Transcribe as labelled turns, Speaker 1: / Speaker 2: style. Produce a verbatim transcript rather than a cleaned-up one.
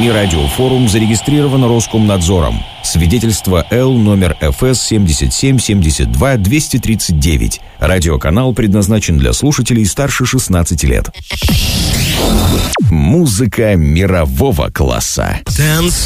Speaker 1: Внутренний радиофорум зарегистрирован Роскомнадзором. Свидетельство Л номер эф эс семь семь семь два два три девять. Радиоканал предназначен для слушателей старше шестнадцати лет. Музыка мирового класса.
Speaker 2: Dance